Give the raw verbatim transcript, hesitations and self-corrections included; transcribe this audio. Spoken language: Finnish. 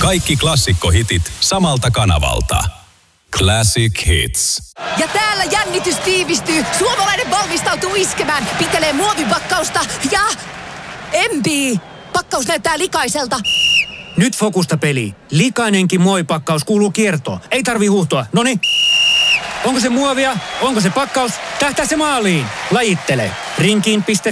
Kaikki klassikkohitit samalta kanavalta. Classic Hits. Ja täällä jännitys tiivistyy. Suomalainen valmistautuu iskemään. Pitelee muovipakkausta ja... Empii! Pakkaus näyttää likaiselta. Nyt fokusta peli. Likainenkin muovipakkaus kuuluu kiertoon. Ei tarvi huuhtoa. Noniin. Onko se muovia? Onko se pakkaus? Tähtää se maaliin. Lajittele. Rinkiin piste